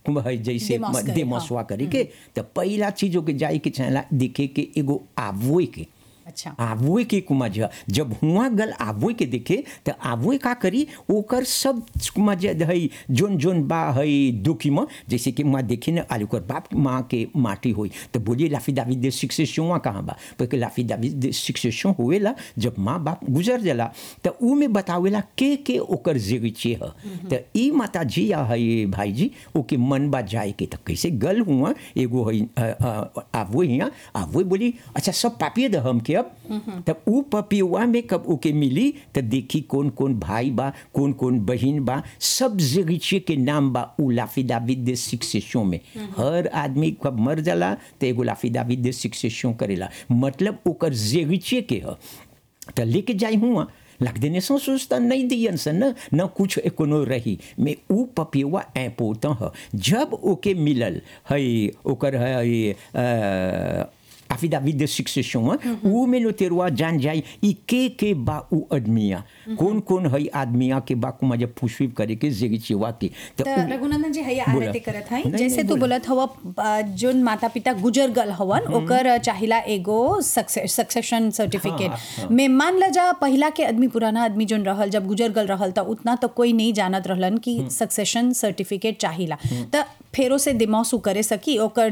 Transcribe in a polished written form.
है जैसे डेमोस करे, डेमोसवा करे के तो पहला चीज के जाए के चाहेला देखे के एगो आवोए के अच्छा आवोए के कुमाज जब हुआ गल आवोए के देखे तो आवोए का करी ओकर सब कुमाज है जोन जोन बा है दुखी में जैसे कि माँ देखे न आलू कर बाप माँ के माटी हुई तो बोलिए लाफी दावी दे शिक्षण कहाँ बा porque लाफी दावी दे शिक्षण हुएला जब माँ बाप गुजर जाला तो ऊ में बतावेला के ओकर जिगचे है तो ई माता जी या है भाई जी ओके मन बा जाए के तो कैसे गल हुआ एगो है आवोए यहाँ आवोए बोली अच्छा सब पापिए द हम के अब तब ऊ पपियुआ में कब ओके मिली तो देखी कौन कौन भाई बा कौन कौन बहन बा सब जगीचे के नाम बा ऊ लाफी दाविद दे शिक्षण में हर आदमी कब मर जाला तो एगो लाफी दाविद दे शिक्षण करेला मतलब ओकर जगीचे के ह तो लेके जाई हुआ लाख देने सो सोचता नहीं दियन सन न कुछ कोनो रही में ऊ पपियुआ इम्पोर्टेंट है जब ओके मिलल है ओकर है affidavit de succession ऊ में नो तेरुआ जान जाई ई के बा ऊ आदमिया कौन है आदमिया के बा कुमा जब पुष्पिप करे के जेगिचवा के तो रघुनंदन जी हया बोला। आरती करत है नहीं, जैसे नहीं, तू बोला। बोलत हवा जोन माता पिता गुजर गल हवन ओकर चाहिला एगो सक्सेशन सर्टिफिकेट में मान ल जा पहिला के आदमी पुराना आदमी जोन रहल जब गुजर गल रहल त उतना तो कोई नहीं जानत रहलन कि सक्सेशन सर्टिफिकेट चाहिला त फेरो से दिमाग सु करे सकी ओकर